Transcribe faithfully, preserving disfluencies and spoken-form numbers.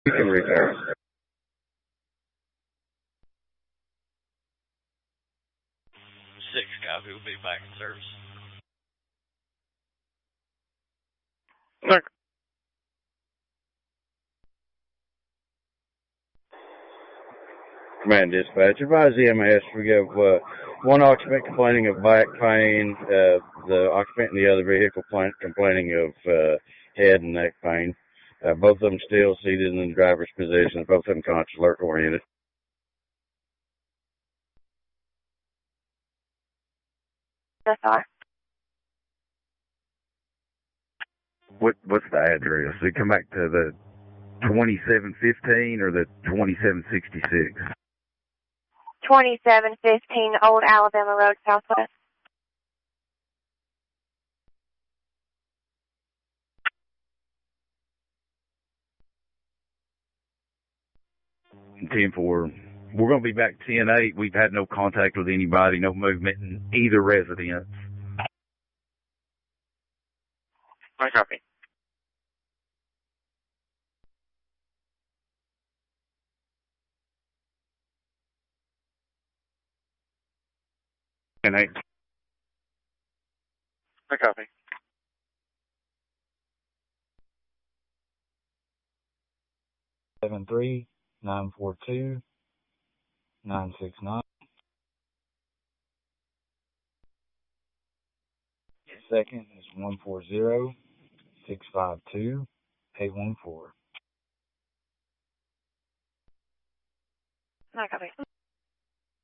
You can repair. Six copy will be back in service. Look. Command dispatch. Advise E M S. We have uh, one occupant complaining of back pain, uh, the occupant in the other vehicle complaining of uh, head and neck pain. Uh, both of them still seated in the driver's position. Both of them conscious, alert, oriented. Yes, sir. What what's the address? Did it come back to the twenty-seven fifteen or the twenty-seven sixty-six? twenty-seven fifteen Old Alabama Road, Southwest. ten four. We're going to be back ten eight. We've had no contact with anybody, no movement in either residence. I copy. ten eight. I copy. Seven three nine four two nine six nine. Second is one four zero six five two eight one four. I copy.